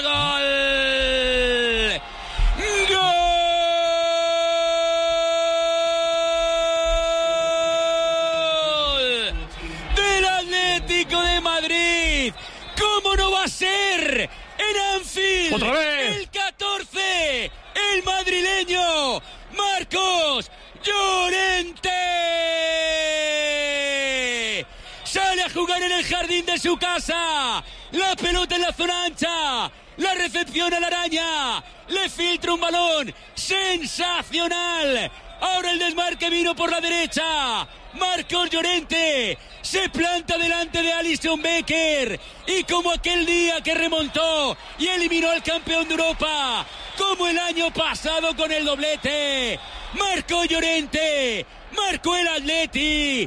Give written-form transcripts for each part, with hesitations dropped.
¡Gol! ¡Del Atlético de Madrid! ¿Cómo no va a ser? En Anfield, ¡otra vez! El 14, el madrileño Marcos Llorente sale a jugar en el jardín de su casa. La pelota en la zona ancha, la recepciona la araña, le filtra un balón sensacional. Ahora el desmarque vino por la derecha. Marcos Llorente se planta delante de Alisson Becker y como aquel día que remontó y eliminó al campeón de Europa, como el año pasado con el doblete, Marcos Llorente marcó el Atleti.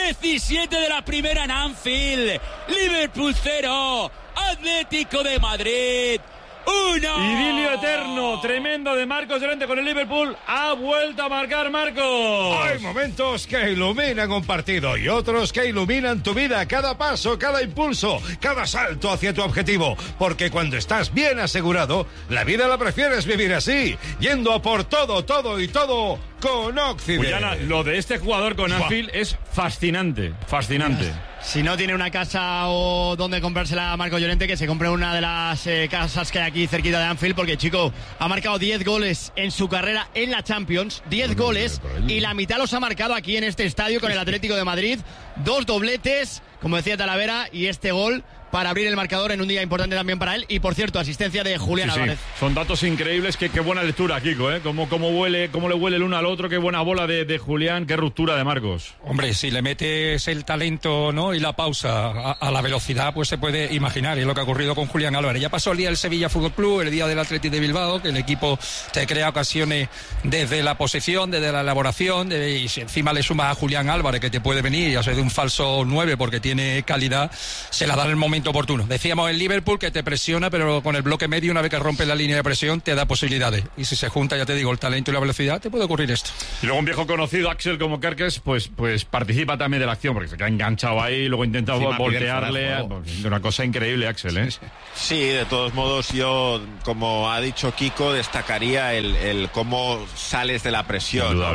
17 de la primera en Anfield. Liverpool 0, Atlético de Madrid 1. Idilio eterno, tremendo de Marcos Llorente con el Liverpool. Ha vuelto a marcar Marcos. Hay momentos que iluminan un partido y otros que iluminan tu vida. Cada paso, cada impulso, cada salto hacia tu objetivo. Porque cuando estás bien asegurado, la vida la prefieres vivir así, yendo a por todo, todo y todo con Occident. Ullana, lo de este jugador con Anfield es fascinante, fascinante. Si no tiene una casa o donde comprársela a Marcos Llorente, que se compre una de las casas que hay aquí cerquita de Anfield, porque chico, ha marcado 10 goles en su carrera en la Champions, 10 goles, y la mitad los ha marcado aquí en este estadio con el Atlético de Madrid, 2 dobletes, como decía Talavera, y este gol para abrir el marcador en un día importante también para él. Y por cierto, asistencia de Julián Álvarez. Son datos increíbles. Qué buena lectura, Kiko, ¿eh? Cómo le huele el uno al otro. Qué buena bola de Julián, qué ruptura de Marcos. Hombre, si le metes el talento, ¿no?, y la pausa a la velocidad, pues se puede imaginar. Y es lo que ha ocurrido con Julián Álvarez. Ya pasó el día del Sevilla Fútbol Club, el día del Athletic de Bilbao, que el equipo te crea ocasiones desde la posesión, desde la elaboración, y si encima le sumas a Julián Álvarez, que te puede venir y hacer de un falso 9 porque tiene calidad, se la da en el momento oportuno. Decíamos el Liverpool que te presiona, pero con el bloque medio, una vez que rompe la línea de presión, te da posibilidades. Y si se junta, ya te digo, el talento y la velocidad, te puede ocurrir esto. Y luego un viejo conocido, Axel, como Kerkes, pues participa también de la acción, porque se queda enganchado ahí, luego intenta voltearle. Una cosa increíble, Axel, ¿eh? Sí, de todos modos, yo, como ha dicho Kiko, destacaría el cómo sales de la presión, ¿no?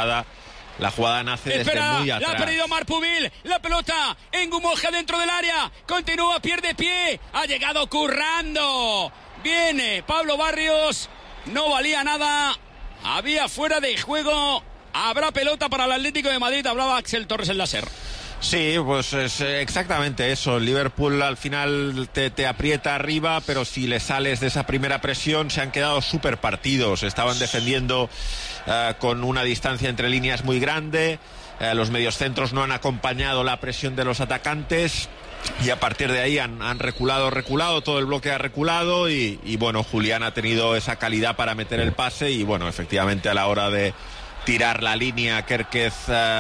La jugada nace desde muy atrás. La ha perdido Marpubil. La pelota en Gumoja dentro del área. Continúa, pierde pie. Ha llegado currando. Viene Pablo Barrios. No valía nada. Había fuera de juego. Habrá pelota para el Atlético de Madrid. Hablaba Axel Torres en la SER. Sí, pues es exactamente eso. El Liverpool al final te aprieta arriba, pero si le sales de esa primera presión, se han quedado súper partidos. Estaban defendiendo con una distancia entre líneas muy grande. Los mediocentros no han acompañado la presión de los atacantes. Y a partir de ahí han reculado, todo el bloque ha reculado y bueno, Julián ha tenido esa calidad para meter el pase y bueno, efectivamente a la hora de tirar la línea, Kerkez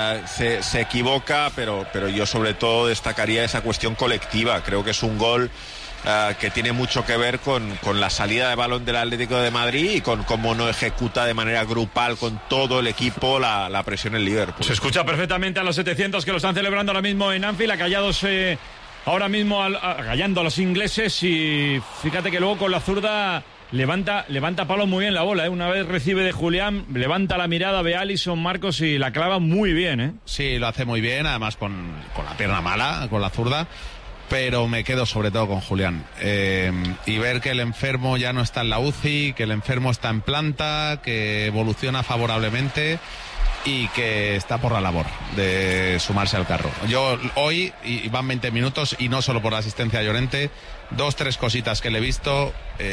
se equivoca, pero yo sobre todo destacaría esa cuestión colectiva. Creo que es un gol que tiene mucho que ver con la salida de balón del Atlético de Madrid y con cómo no ejecuta de manera grupal con todo el equipo la presión en Liverpool. Se escucha perfectamente a los 700 que lo están celebrando ahora mismo en Anfield, acallados ahora mismo acallando a los ingleses, y fíjate que luego con la zurda levanta palos muy bien la bola, ¿eh? Una vez recibe de Julián, levanta la mirada, ve a Alisson, Marcos, y la clava muy bien, ¿eh? Sí, lo hace muy bien, además con la pierna mala, con la zurda, pero me quedo sobre todo con Julián. Y ver que el enfermo ya no está en la UCI, que el enfermo está en planta, que evoluciona favorablemente y que está por la labor de sumarse al carro. Yo hoy, y van 20 minutos, y no solo por la asistencia de Llorente, 2-3 cositas que le he visto.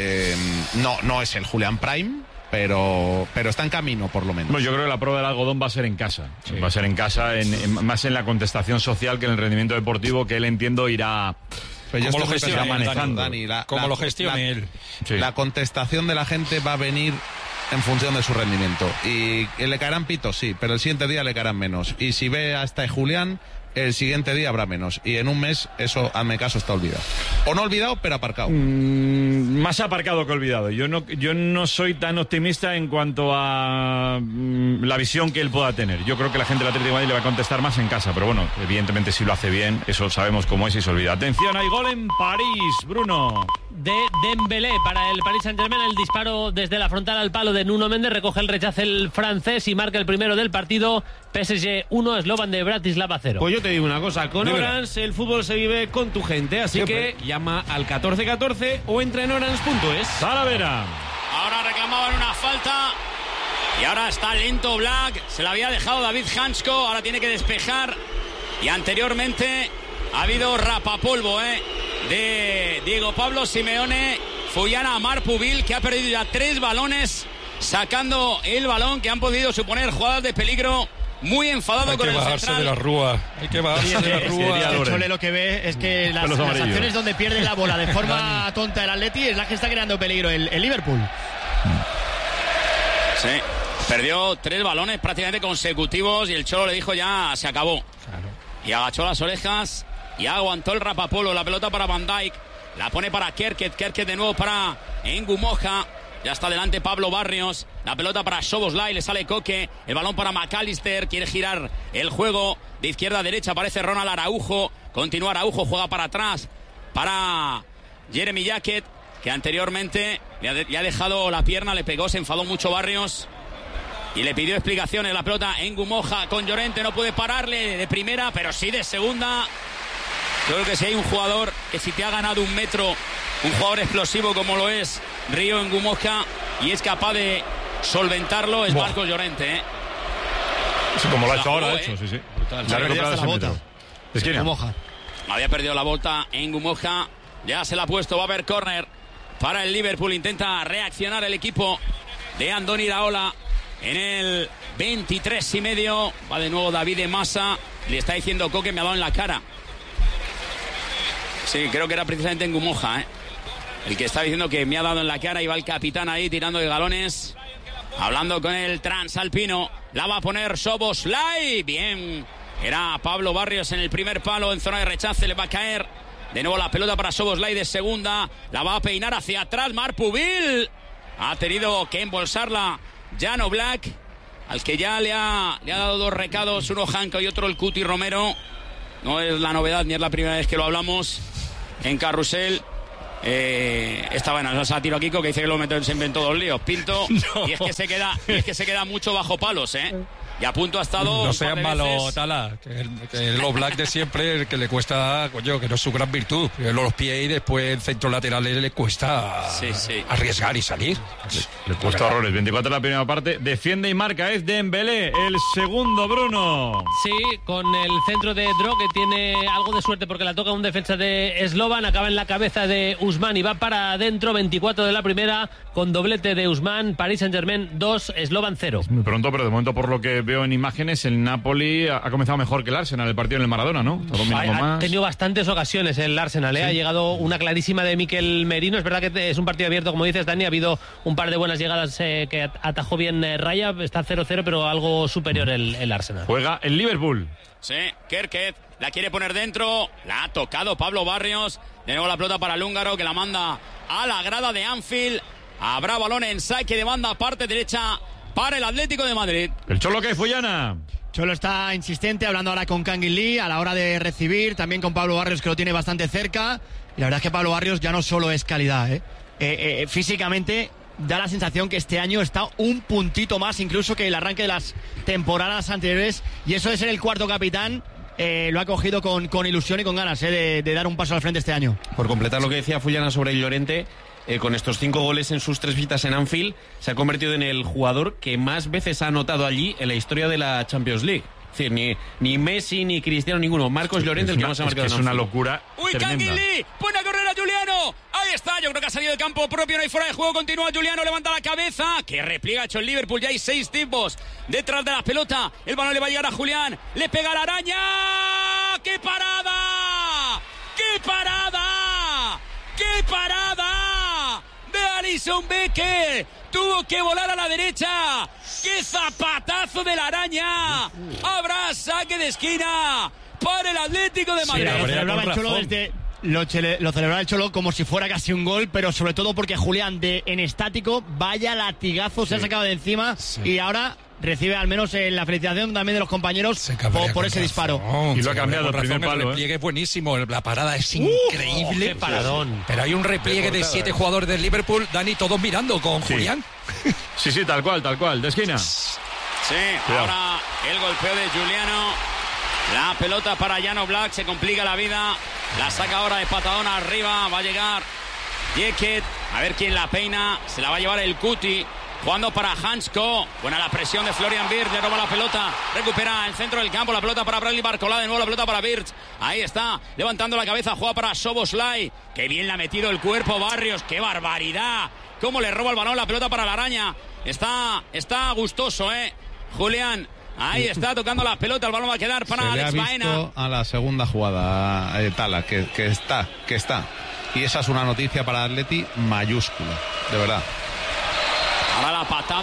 No es el Julián Prime, pero está en camino, por lo menos. Bueno, yo creo que la prueba del algodón va a ser en casa. Sí. Va a ser en casa, más en la contestación social que en el rendimiento deportivo, que él, entiendo, irá... Pero ¿Cómo lo gestiona manejando? Dani, ¿Cómo lo gestione él? Sí. La contestación de la gente va a venir en función de su rendimiento. Y le caerán pitos, sí, pero el siguiente día le caerán menos. Y si ve a este Julián, el siguiente día habrá menos. Y en un mes, eso, hazme caso, está olvidado. O no olvidado, pero aparcado. Más aparcado que olvidado. Yo no soy tan optimista en cuanto a la visión que él pueda tener. Yo creo que la gente del Atlético de Madrid le va a contestar más en casa, pero bueno, evidentemente si lo hace bien, eso sabemos cómo es y se olvida. Atención, hay gol en París, Bruno. De Dembélé para el Paris Saint-Germain, el disparo desde la frontal al palo de Nuno Méndez, recoge el rechace el francés y marca el primero del partido. PSG 1, Slovan de Bratislava 0. Pues yo te digo una cosa, con Orange el fútbol se vive con tu gente, así que llama al 1414 o entra en orange.es. Talavera. Ahora reclamaban una falta y ahora está lento Black, se la había dejado David Hansko, ahora tiene que despejar y anteriormente ha habido rapapolvo de Diego Pablo Simeone. Fuyana Amar Pubil, que ha perdido ya 3 balones sacando el balón, que han podido suponer jugadas de peligro. Muy enfadado con el central. Hay que bajarse de la rúa. Hay que bajarse de la rúa. El Chole lo que ve es que las acciones donde pierde la bola de forma tonta el Atleti es la que está creando peligro el Liverpool. Sí, perdió 3 balones prácticamente consecutivos y el Cholo le dijo ya se acabó. Claro. Y agachó las orejas y aguantó el rapapolo. La pelota para Van Dijk, la pone para Kerket de nuevo para Ngumoja. Ya está delante Pablo Barrios. La pelota para Szoboszlai, le sale Koke. El balón para McAllister, quiere girar el juego de izquierda a derecha. Aparece Ronald Araujo. Continúa Araujo, juega para atrás para Jeremy Jacket, que anteriormente le ha dejado la pierna, le pegó, se enfadó mucho Barrios y le pidió explicaciones. La pelota en Ngumoja con Llorente, no puede pararle de primera, pero sí de segunda. Yo creo que si hay un jugador que si te ha ganado 1 metro, un jugador explosivo como lo es Río Ngumoja y es capaz de solventarlo, es Marcos Llorente. Sí, como lo ha hecho ahora, de hecho, sí. Brutal. Se ha recuperado la bota. Es que Ngumoja. Había perdido la bota en Ngumoja, ya se la ha puesto, va a haber córner para el Liverpool. Intenta reaccionar el equipo de Andoni Iraola en el 23,5. Va de nuevo David Massa, le está diciendo Koke, me ha dado en la cara. Sí, creo que era precisamente en Ngumoja, el que está diciendo que me ha dado en la cara. Y va el capitán ahí tirando de galones, hablando con el transalpino. La va a poner Szoboszlai. Bien, era Pablo Barrios en el primer palo, en zona de rechace, le va a caer de nuevo la pelota para Szoboszlai de segunda. La va a peinar hacia atrás Marpubil. Ha tenido que embolsarla Jan Oblak, al que ya le ha dado 2 recados, uno Hanko y otro el Cuti Romero. No es la novedad ni es la primera vez que lo hablamos en Carrusel. Esta buena, se ha tirado a Kiko, que dice que lo metió, se inventó 2 líos. Pinto, no. y es que se queda mucho bajo palos, Y a punto ha estado. No seas malo, Tala, que los Black de siempre, que le cuesta, coño, que no es su gran virtud. Los pies y después el centro lateral le cuesta arriesgar y salir. Le cuesta horrores. 24 la primera parte. Defiende y marca es Dembélé. El segundo, Bruno. Sí, con el centro de Dro, que tiene algo de suerte porque la toca un defensa de Slovan. Acaba en la cabeza de Usman y va para adentro. 24 de la primera, con doblete de Usman. Paris Saint-Germain 2, Slovan 0. Muy pronto, pero de momento, por lo que veo en imágenes, el Napoli ha comenzado mejor que el Arsenal, el partido en el Maradona, ¿no? Ha tenido bastantes ocasiones el Arsenal, ¿eh? Sí. Ha llegado una clarísima de Mikel Merino. Es verdad que es un partido abierto, como dices, Dani. Ha habido un par de buenas llegadas que atajó bien Raya. Está 0-0, pero algo superior el Arsenal. Juega el Liverpool. Sí, Kerket la quiere poner dentro. La ha tocado Pablo Barrios. De nuevo la pelota para el húngaro, que la manda a la grada de Anfield. Habrá balón en saque de banda, parte derecha para el Atlético de Madrid. El Cholo, que Fuyana. Cholo está insistente, hablando ahora con Kangin Lee a la hora de recibir, también con Pablo Barrios, que lo tiene bastante cerca. Y la verdad es que Pablo Barrios ya no solo es calidad, físicamente da la sensación que este año está un puntito más incluso que el arranque de las temporadas anteriores, y eso de ser el cuarto capitán lo ha cogido con ilusión y con ganas de dar un paso al frente este año. Por completar lo que decía Fuyana sobre Llorente, con estos 5 goles en sus 3 visitas en Anfield, se ha convertido en el jugador que más veces ha anotado allí en la historia de la Champions League. Es decir, ni Messi ni Cristiano, ninguno. Marcos Llorente, el que más ha marcado. Es una locura. ¡Uy, Kangin Lee! ¡Pone a correr a Juliano! Ahí está, yo creo que ha salido de campo propio, no hay fuera de juego. Continúa Juliano, levanta la cabeza. ¡Qué repliega ha hecho el Liverpool! Ya hay 6 tipos detrás de la pelota. El balón le va a llegar a Julián. ¡Le pega la araña! ¡Qué parada! ¡Qué parada! ¡Qué parada! De Alisson Becker. Tuvo que volar a la derecha. ¡Qué zapatazo de la araña! Habrá saque de esquina para el Atlético de Madrid. Sí, lo celebraba el Cholo lo celebraba el Cholo como si fuera casi un gol, pero sobre todo porque Julián en estático, vaya latigazo se ha sacado de encima y ahora recibe al menos la felicitación también de los compañeros por ese disparo. Y lo ha cambiado el primer palo. El repliegue es buenísimo, la parada es increíble. ¡Qué paradón! Pero hay un repliegue de 7 jugadores del Liverpool, Dani, todos mirando con Julián. Sí, tal cual, de esquina. Sí, ahora el golpeo de Giuliano. La pelota para Jan Oblak, se complica la vida. La saca ahora de patadón arriba. Va a llegar Jeket. A ver quién la peina. Se la va a llevar el Cuti. Jugando para Hansko. Buena la presión de Florian Wirtz. Le roba la pelota. Recupera el centro del campo. La pelota para Bradley Barcola. De nuevo la pelota para Wirtz. Ahí está. Levantando la cabeza. Juega para Szoboszlai. Qué bien le ha metido el cuerpo Barrios. Qué barbaridad. Cómo le roba el balón. La pelota para la araña. Está gustoso, Julián. Ahí está tocando la pelota. El balón va a quedar para Alex Baena. Se le ha visto a la segunda jugada, Tala, que está. Y esa es una noticia para Atleti mayúscula, de verdad. Ahora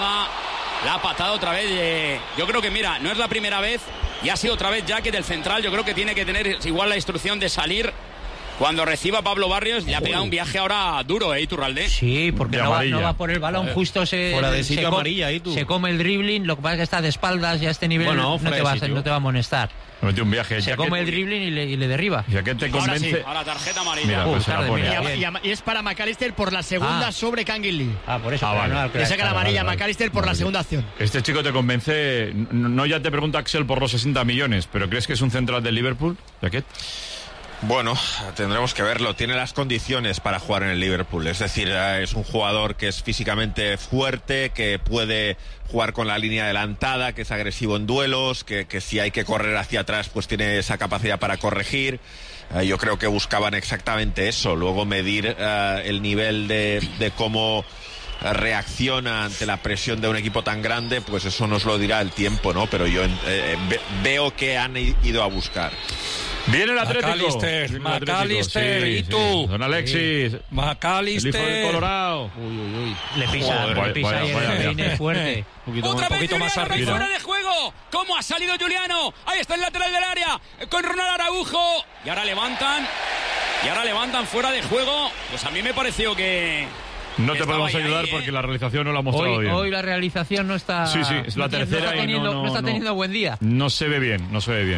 la patada otra vez. Yo creo que, mira, no es la primera vez y ha sido otra vez Jacket del central. Yo creo que tiene que tener igual la instrucción de salir cuando reciba Pablo Barrios. Le ha pegado un viaje ahora duro, Iturralde. Sí, porque no va por el balón, justo fuera de sitio amarilla, se come el dribbling. Lo que pasa es que está de espaldas y a este nivel no te va a amonestar. Mete un viaje. Se come el dribbling y le derriba. ¿Y a qué te convence? Ahora sí, ahora tarjeta amarilla. Mira, y es para McAllister por la segunda sobre Kangin Lee. Por eso. Le saca la amarilla a McAllister por la segunda acción. Este chico te convence. No ya te pregunta Axel por los 60 millones, pero ¿crees que es un central del Liverpool, Jacket? Bueno, tendremos que verlo. Tiene las condiciones para jugar en el Liverpool. Es decir, es un jugador que es físicamente fuerte, que puede jugar con la línea adelantada, que es agresivo en duelos, que si hay que correr hacia atrás, pues tiene esa capacidad para corregir. Yo creo que buscaban exactamente eso. Luego medir el nivel de cómo reacciona ante la presión de un equipo tan grande, pues eso nos lo dirá el tiempo, ¿no? Pero yo veo que han ido a buscar. Viene el Atlético. McAllister, ¿y tú? Don Alexis. McAllister. El hijo de Colorado. Le pisa y fuerte. Otra vez poquito más arriba. Fuera de juego. ¿Cómo ha salido Giuliano? Ahí está el lateral del área. Con Ronald Araujo. Y ahora levantan fuera de juego. Pues a mí me pareció que... No te podemos ayudar porque la realización no la ha mostrado bien. Hoy la realización no está... Sí, es la tercera no está teniendo buen día. No se ve bien.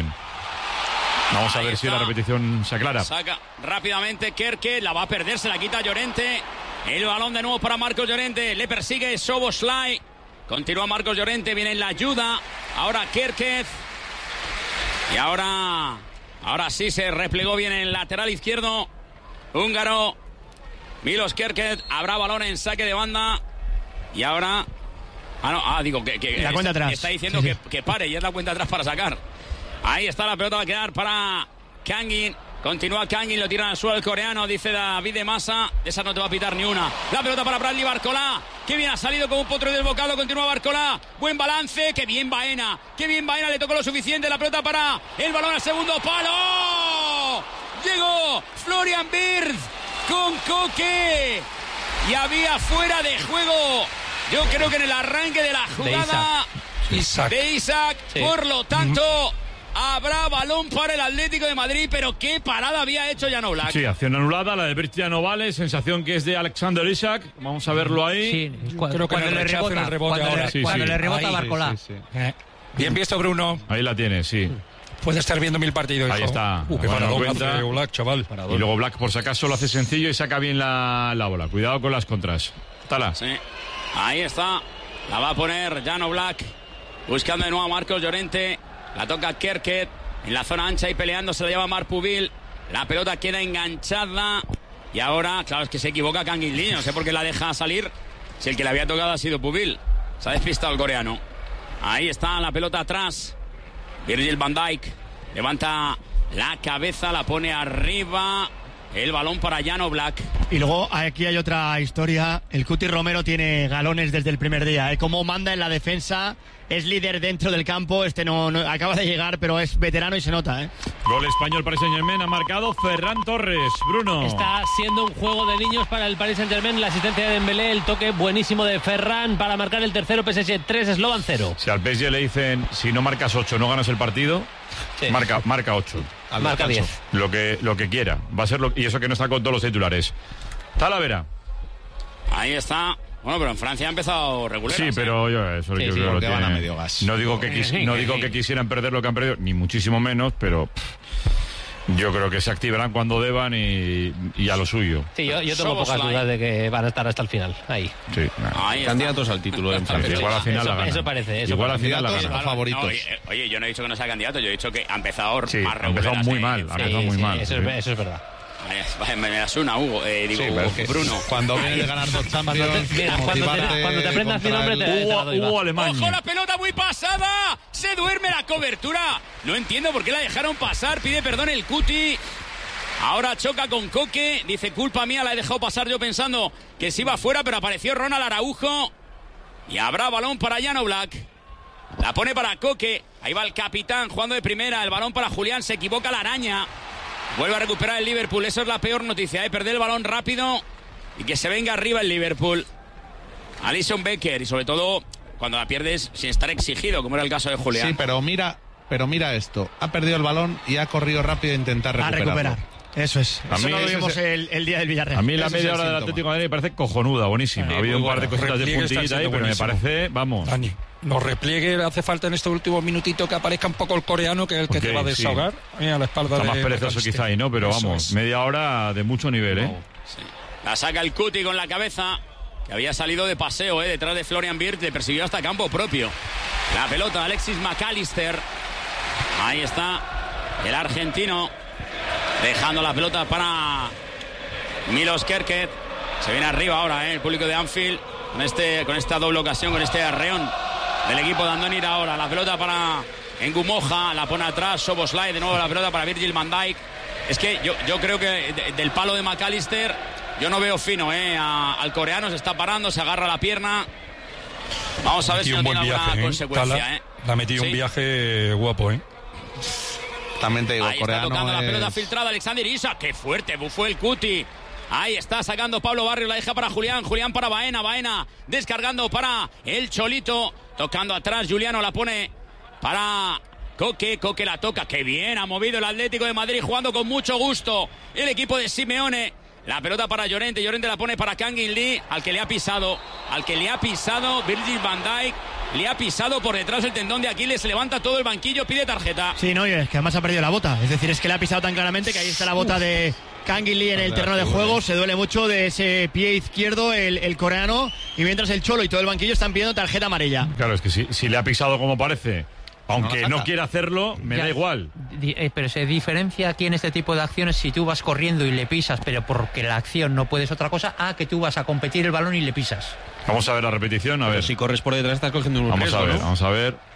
Vamos a ver si la repetición se aclara. Saca rápidamente Kerke, la va a perder, se la quita Llorente. El balón de nuevo para Marcos Llorente, le persigue Szoboszlai. Continúa Marcos Llorente, viene en la ayuda. Ahora Kerke. Y ahora sí se replegó bien en el lateral izquierdo húngaro. Milos Kerke, habrá balón en saque de banda. Y ahora... digo que la cuenta atrás. Está diciendo que pare y es la cuenta atrás para sacar. Ahí está, la pelota va a quedar para Kangin. Continúa Kangin, lo tira al suelo el coreano, dice David de Massa. Esa no te va a pitar ni una. La pelota para Bradley Barcola. Qué bien ha salido con un potro desbocado. Continúa Barcola. Buen balance. Qué bien Baena. Le tocó lo suficiente. La pelota para el balón al segundo palo. Llegó Florian Wirtz con Coque. Y había fuera de juego. Yo creo que en el arranque de la jugada de Isaac. Por lo tanto... Habrá balón para el Atlético de Madrid, pero qué parada había hecho Jan Oblak. Sí, acción anulada, la de Virgil no vale, sensación que es de Alexander Isak. Vamos a verlo ahí. Sí, cuando le rebota a Barcola. Bien visto, Bruno. Ahí la tiene, sí. Puede estar viendo mil partidos. Ahí está. Qué paradón hace Oblak, chaval. Y luego Black, por si acaso, lo hace sencillo y saca bien la bola. Cuidado con las contras. Tala. Sí. Ahí está. La va a poner Jan Oblak. Buscando de nuevo a Marcos Llorente. La toca Kerket en la zona ancha y peleando, se la lleva Marpubil. La pelota queda enganchada. Y ahora, claro, es que se equivoca Kangin Lee. No sé por qué la deja salir. Si el que le había tocado ha sido Pubil. Se ha despistado el coreano. Ahí está la pelota atrás. Virgil van Dijk levanta la cabeza, la pone arriba. El balón para Jan Oblak. Y luego aquí hay otra historia. El Cuti Romero tiene galones desde el primer día. Como manda en la defensa, es líder dentro del campo. No acaba de llegar, pero es veterano y se nota. Gol español Paris Saint-Germain, ha marcado Ferran Torres. Bruno. Está siendo un juego de niños para el Paris Saint-Germain. La asistencia de Dembélé, el toque buenísimo de Ferran para marcar el tercero. PSG 3, Slovan 0. Si al PSG le dicen, si no marcas 8 no ganas el partido, sí. marca 8. Marca 10. Lo que quiera. Va a ser y eso que no está con todos los titulares. Talavera. Ahí está. Bueno, pero en Francia ha empezado regular. Sí, pero yo creo que van a medio gas. No digo que quisieran perder lo que han perdido, ni muchísimo menos, pero yo creo que se activarán cuando deban y a lo suyo. Sí, yo tengo pocas dudas de que van a estar hasta el final. Ahí. Sí, candidatos al título en Francia. Igual al final la ganan. Eso parece. Igual al final la ganan. Favoritos. Oye, yo no he dicho que no sea candidato, yo he dicho que ha empezado más regular. Ha empezado muy mal. Eso es verdad. Me das una, Hugo. Bruno. Cuando viene de ganar 2 Champions, cuando te aprendas mi nombre, Hugo Alemán. ¡Ojo, la pelota muy pasada! Se duerme la cobertura. No entiendo por qué la dejaron pasar. Pide perdón el Cuti. Ahora choca con Coque. Dice, culpa mía, la he dejado pasar yo pensando que se iba fuera, pero apareció Ronald Araujo. Y habrá balón para Jan Oblak. La pone para Coque. Ahí va el capitán jugando de primera. El balón para Julián. Se equivoca la araña. Vuelve a recuperar el Liverpool. Eso es la peor noticia, perder el balón rápido y que se venga arriba el Liverpool. Alisson Becker, y sobre todo cuando la pierdes sin estar exigido, como era el caso de Julián. Sí, pero mira esto. Ha perdido el balón y ha corrido rápido a intentar recuperar. Eso es. Eso no lo vimos el día del Villarreal. A mí la media hora del Atlético de Madrid me parece cojonuda, buenísima. Ha habido un par de cositas de puntillita ahí, pero me parece, vamos. Dani, los repliegues hace falta en este último minutito que aparezca un poco el coreano, que es el que te va a desahogar. Sí. A la espalda está más perezoso quizá ahí, ¿no? Pero eso vamos, media hora de mucho nivel, Sí. La saca el Cuti con la cabeza, que había salido de paseo, detrás de Florian Wirtz, le persiguió hasta campo propio. La pelota, Alexis McAllister. Ahí está el argentino, dejando la pelota para Milos Kerkez. Se viene arriba ahora, el público de Anfield, con esta doble ocasión, con este arreón del equipo de Andoni Iraola. La pelota para Ngumoja, la pone atrás Szoboszlai, de nuevo la pelota para Virgil van Dijk. Es que yo creo que del palo de McAllister yo no veo fino, al coreano se está parando, se agarra la pierna. Vamos a ver si no tiene alguna consecuencia. Le ha metido un viaje guapo, También te digo, ahí coreano está tocando la pelota filtrada Alexander Isak. Qué fuerte fue el Cuti. Ahí está sacando Pablo Barrios, la deja para Julián para Baena descargando para el Cholito, tocando atrás Juliano, la pone para Coque la toca, qué bien ha movido el Atlético de Madrid, jugando con mucho gusto el equipo de Simeone. La pelota para Llorente la pone para Kangin Lee, al que le ha pisado Virgil van Dijk, le ha pisado por detrás el tendón de Aquiles, se levanta todo el banquillo, pide tarjeta. Sí, no, y es que además ha perdido la bota, es decir, es que le ha pisado tan claramente que ahí está la bota de Kangin Lee en el terreno de juego, se duele mucho de ese pie izquierdo el coreano, y mientras el Cholo y todo el banquillo están pidiendo tarjeta amarilla. Claro, es que si le ha pisado como parece, aunque no quiera hacerlo, me da igual. Pero se diferencia aquí en este tipo de acciones si tú vas corriendo y le pisas, pero porque la acción no puedes otra cosa, a que tú vas a competir el balón y le pisas. Vamos a ver la repetición, a ver. Si corres por detrás estás cogiendo un riesgo, Vamos a ver.